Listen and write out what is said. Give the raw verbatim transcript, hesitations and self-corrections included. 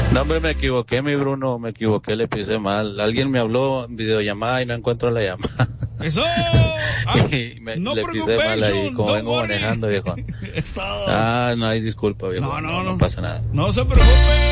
No, hombre, me equivoqué, mi Bruno, me equivoqué, le pisé mal. Alguien me habló en videollamada y no encuentro la llamada. Eso. Ah, y me, no le pisé mal ahí, como vengo worry. manejando, viejo. Eso. Ah, no hay disculpa, viejo. No, no, no, no. no pasa nada. No se preocupe.